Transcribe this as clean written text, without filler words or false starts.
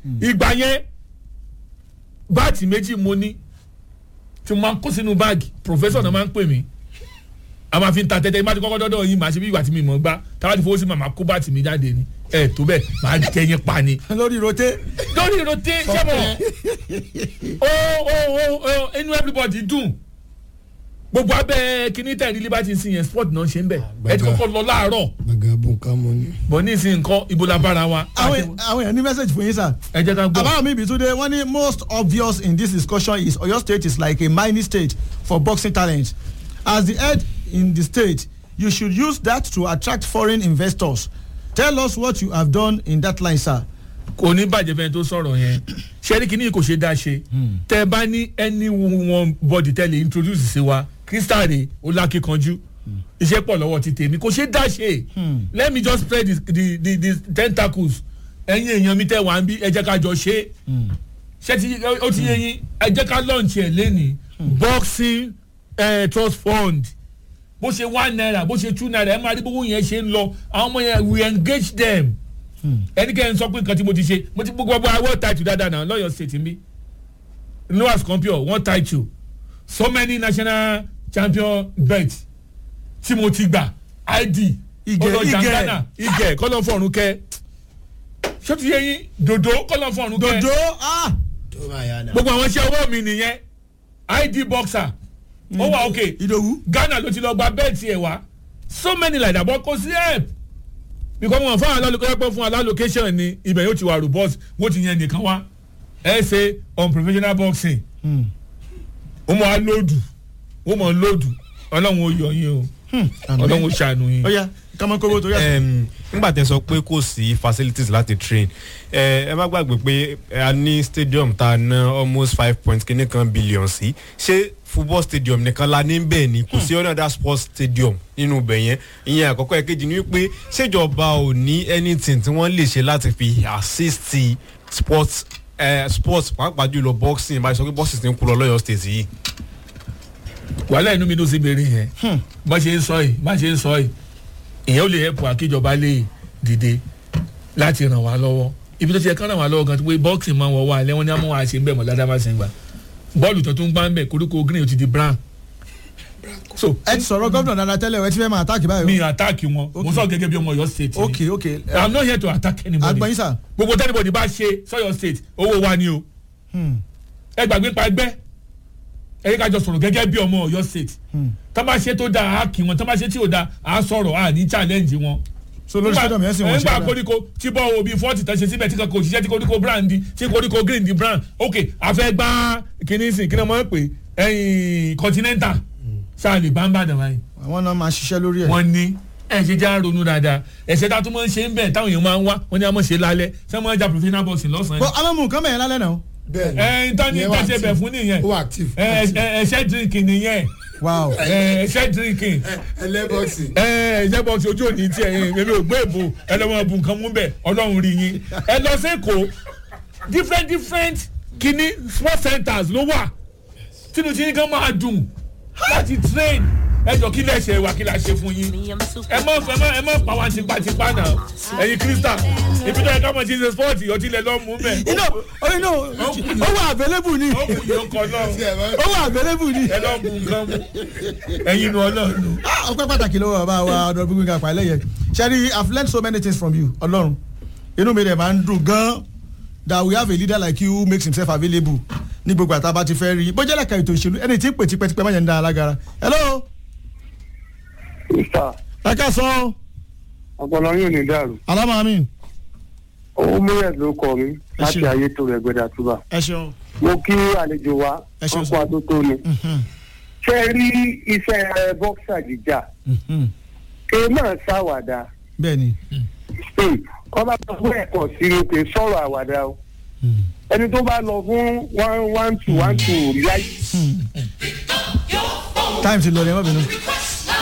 ìgbà yẹn báàtì méjì mo ní tí mo máa ń kó sínú báàgì professor náà máa ń pè mí a máa fi ń ta tẹ́tẹ́ má ti kọ́kọ́ dọ́dọ̀ yín màá ṣe bí ìgbà tí mi mọ̀ gbá táwa ti fowó sí màmá kó báàtì mi jáde ni tó bẹ́ẹ̀ màá jẹ yín pa ni. lórí roté sẹ́mọ̀ inú everybody dùn gbogbo abẹ́ kíní tẹ̀rí liberty sin yẹn sport náà ṣe ń bẹ̀ ẹ ti kọ́kọ́ lọ láàárọ̀. gbàgàbọ̀ ká mọ́ ni. bọ̀ ní ìsìn nǹkan ibo la bára wa. àwọn èèyàn ní message fún yín sir. ẹ jẹ́ ká gbọ́. àbáwọ̀ mi ibi today wọ́n ní most obvious in this discussion is Oyo State is like a mining state for boxing talent. As the head in the state, you should use that to attract foreign investors. Tell us what you have done in that line, sir. kò ní bàjẹ́ fẹ́ni tó sọ̀rọ̀ yẹn ṣẹ́rí kìíní kò ṣe dá ṣe tẹ́ bá ní ẹni wọn bọ́dì tẹ́lẹ̀ introduce sí wa Crystal rè ó lákìkanjú iṣẹ́ pọ̀ lọ́wọ́ ti tèmi kò ṣe dá ṣe let me just spread the tentacles ẹ̀yin èèyàn mi tẹ́ wà ń bí ẹ jẹ́ ká jọ ṣe ṣé ti ó ti yẹ yín ẹ jẹ́ ká launch ẹ̀ lẹ́nìí boxing trust fund bó ṣe $1 bó ṣe $2 ẹ máa rí gbogbo yẹn ṣe ń lọ àwọn ọmọ yẹn we engage them ẹnikẹ́ni sọ pé nǹkan tí mo ti ṣe mo ti gbogbo award title dáadáa náà lọ́yọ̀ state mi noah's compure one title so many national champion belts tí mo ti gbà id ọlọ́jàngánà igẹ̀ kọ́lọ́ fọ̀rùn kẹ́ ṣé ti yẹ yín dòdò kọ́lọ́ fọ̀rùn kẹ́ gbogbo àwọn iṣẹ́ ọwọ́ mi nìyẹn id boxer ó wà okay Ìdòwú Ghana ló ti lọ gba bẹ́ẹ̀tì ẹ̀ wá so many like that but kò sí help because wọn fún alálòkẹ́pẹ́ fún alálòkẹ́sàn ni ibẹ̀ yóò ti wà robust wọ́n ti yẹn nìkan wá ẹ ṣe unprofessional boxing ó mọ̀ á lòdù ó mọ̀ lòdù ọlọ́run ó yọ yín o ọlọ́run ó ṣàánú yín. ó yá kọ́mọ kówó tó yà. nígbà tẹ́ sọ pé kò sí facilities láti train ẹ má gbàgbé pé a ní stadium tá a ná almost $5.1 billion sí ṣé football stadium nìkan la ní bẹ́ẹ̀ ni kò sí another sports stadium nínú ibẹ̀ yẹn ìyẹn àkọ́kọ́ ẹ̀kejì ni wípé ṣèjọba ò ní anything tí wọ́n lè ṣe láti fi assist sports pàápàá jùlọ boxing bá a sọ pé boxing ti ń kú lọ lọ́yọ̀ state yìí. wàhálà inú mi ló sì béèrè yẹn bá ṣe ń sọ yìí ìyẹn ò lè help àkíjọba lè dìde láti ràn wá lọ́wọ́ ibi tó ti yẹ ká ràn wá lọ́wọ́ gan tó pé boxing máa ń wọ̀ wá alẹ́ wọn ní àmọ́ wá ṣe ń bẹ̀ mọ́ ládàá bá ṣe ń gbà bọ́ọ̀lù tó tún gbá ń bẹ̀ koríko green ó ti di brown. so ẹ ti sọ̀rọ̀ gómìnà dáadáa tẹ́lẹ̀ ẹ ti fẹ́ máa attack báyìí. mi attack wọn mo sọ gẹ́gẹ́ bí ọmọ Ọ̀yọ́ state. okay I'm not here to attack anybody. agbọ̀nyin sà. gbogbo tẹ́nibọ̀dì bá ṣe sọ́yọ́ state owó wa ni o. ẹ gbàgbé pa ẹgbẹ́ ẹ yẹ ká jọ sọ̀rọ̀ gẹ́gẹ́ bí ọmọ Ọ̀yọ́ state. tá bá ṣe tó dáa á kì wọn tá bá ṣe tí ò dáa á sọ̀rọ̀ á ní challenge wọn. so lórí stadium yẹn sì wọ́n ṣe dáa. nígbà koríko tí bọ́ obi 40 tán ṣe síbẹ̀ tí kò ṣiṣẹ́ tí koríko brown di tí koríko green di brown ok àfẹ́ gbá kíní sìn kí ni wọ́n pè ẹ̀yìn continental ṣáà lè gbá ń bàdàn báyìí. àwọn náà máa ṣiṣẹ́ lórí ẹ̀. wọ́n ní ẹ ṣe já ronú dáadáa ẹ̀ṣẹ̀ tá a tún máa ń ṣe ń bẹ̀ táwọn èèyàn máa ń wá wọ́n ní a máa ṣe lálẹ́ ṣé wọ́n máa ja professional boxing lọ́sàn-án. bọ́ àwọn mú nǹkan bẹ̀yẹn lálẹ́ náà. bẹ́ẹ̀ni ìtọ́ni ìtọ́sẹ̀ bẹ̀ fún nìyẹn ẹ̀ṣẹ̀ drinking nìyẹn wow ẹ̀ṣẹ̀ drinking ẹlẹ́bọ̀sì ẹ̀ṣẹ̀ boxing ojú òní tí èmi ò gbé èbò ẹlẹ́wọ̀n bu nǹkan mú bẹ̀ ọlọ́run rí yín ẹ lọ sẹ́kọ̀ọ́ different kini sports centers ló wà tínú tí yín kan máa dùn láti train ẹjọ kí lẹ ṣe wà kí la ṣe fún yín ẹ má pa wá tipátipá náà ẹ̀yin Crystal ibi tó yẹ ká mọ̀ ti ṣe spọ́ọ̀tì ọtí lẹ lọ́ mú bẹ́ẹ̀. ó wà available ni ó kù yóò kọ náà ó wà available ni. ẹ lọ́ mú nǹkan mú ẹ̀yin nu ọlọ́run. ọpẹ́ pàtàkì lọ́wọ́ bàbá wa ọ̀dọ̀ gbígbé ga pàálẹ̀ yẹn Sherry I've learned so many things from you ọlọ́run inú mi rẹ̀ máa ń dùn gan that we have a leader like you who makes himself available ní gbogbo àtàbà ti fẹ́ rí bójú ẹ̀ka ètò ìṣèlú ẹni tí ń pè tipẹ́tipẹ́ má yẹn ń dá alágara. hello. ẹ ká sọ. ọpọlọ yóò ní dàrú. alámà mi. owó mílíọ̀nù ló kọ mi láti ayé tó rẹ̀ gbẹdà túbà. ẹ ṣeun. mo kí àlejò wa ọkọ àtótó ni. ṣé rí iṣẹ́ bọ́ksà jíjà kí máa ṣàwàdà. bẹ́ẹ̀ni. ọba tó fún ẹ̀kọ́ sí ni kì í sọ̀rọ̀ àwàdà o ẹni tó bá lọ fún 1-2 láì. time ti lọ ní ẹ má bínú.